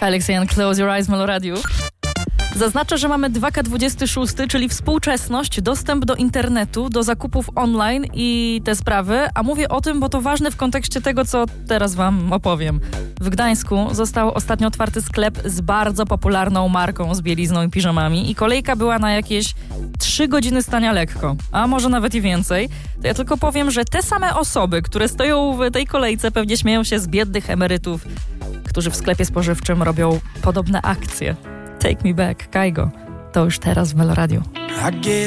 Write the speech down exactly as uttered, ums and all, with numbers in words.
Alexian, Close Your Eyes, Melo Radio. Zaznaczę, że mamy dwa K dwudziesty szósty, czyli współczesność, dostęp do internetu, do zakupów online i te sprawy, a mówię o tym, bo to ważne w kontekście tego, co teraz wam opowiem. W Gdańsku został ostatnio otwarty sklep z bardzo popularną marką z bielizną i piżamami i kolejka była na jakieś trzy godziny stania lekko, a może nawet i więcej. To ja tylko powiem, że te same osoby, które stoją w tej kolejce, pewnie śmieją się z biednych emerytów, którzy w sklepie spożywczym robią podobne akcje. Take Me Back, Kaigo. To już teraz w Melo Radio.